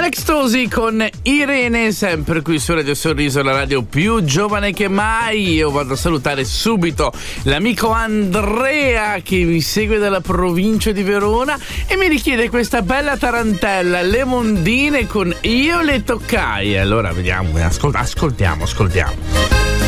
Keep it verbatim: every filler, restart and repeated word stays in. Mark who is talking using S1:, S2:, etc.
S1: Alex Tosi con Irene, sempre qui su Radio Sorriso, la radio più giovane che mai. Io vado a salutare subito l'amico Andrea che mi segue dalla provincia di Verona e mi richiede questa bella tarantella, Le Mondine con Io le toccai. Allora vediamo, ascol- ascoltiamo, ascoltiamo.